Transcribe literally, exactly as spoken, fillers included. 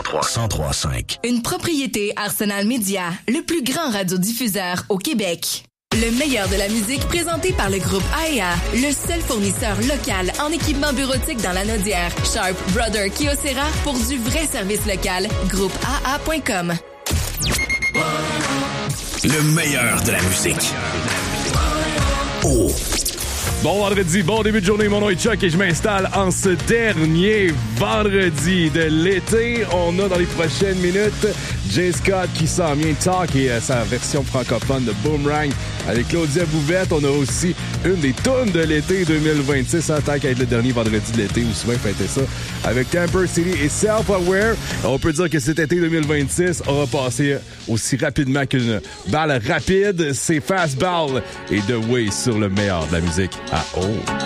trois cent trois cinq. Une propriété Arsenal Media, le plus grand radiodiffuseur au Québec. Le meilleur de la musique présenté par le groupe A E A, le seul fournisseur local en équipement bureautique dans la Naudière. Sharp Brother Kyocera pour du vrai service local. groupe A A point com. Le meilleur de la musique. Oh. Bon vendredi, bon début de journée, mon nom est Chuck et je m'installe en ce dernier vendredi de l'été. On a dans les prochaines minutes Jay Scott qui s'en vient Talk et euh, sa version francophone de Boomerang avec Claudia Bouvette. On a aussi une des tunes de l'été deux mille vingt-six, hein, tant qu'à être le dernier vendredi de l'été, ou souvent fêter ça, avec Temper City et Self-Aware. On peut dire que cet été deux mille vingt-six aura passé aussi rapidement qu'une balle rapide. C'est Fastball et The Way sur le meilleur de la musique à Oh.